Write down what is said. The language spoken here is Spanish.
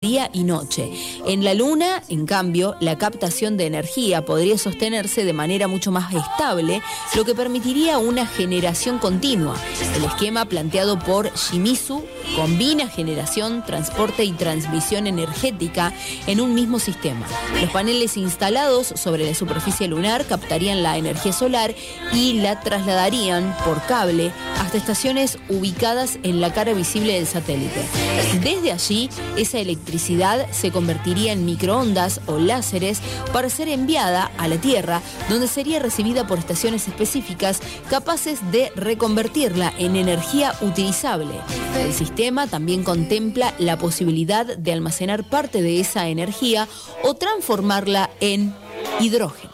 día y noche. En la Luna, en cambio, la captación de energía podría sostenerse de manera mucho más estable, lo que permitiría una generación continua. El esquema planteado por Shimizu combina generación, transporte y transmisión energética en un mismo sistema. Los paneles instalados sobre la superficie lunar captarían la energía solar y la trasladarían por cable hasta estaciones ubicadas en la cara visible del satélite. Desde allí, esa electricidad se convertiría en microondas o láseres para ser enviada a la Tierra, donde sería recibida por estaciones específicas capaces de reconvertirla en energía utilizable. El sistema también contempla la posibilidad de almacenar parte de esa energía o transformarla en hidrógeno.